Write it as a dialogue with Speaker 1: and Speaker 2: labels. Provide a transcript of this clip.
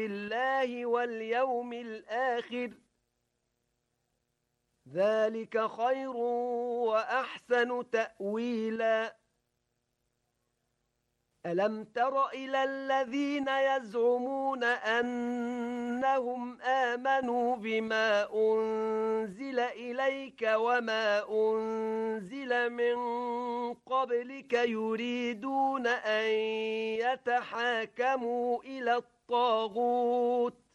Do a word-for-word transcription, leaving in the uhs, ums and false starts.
Speaker 1: الله واليوم الآخر ذلك خير وأحسن تأويلا. ألم تر إلى الذين يزعمون أنهم آمنوا بما أنزل إليك وما أنزل من قبلك يريدون أن يتحاكموا إلى الطاغوت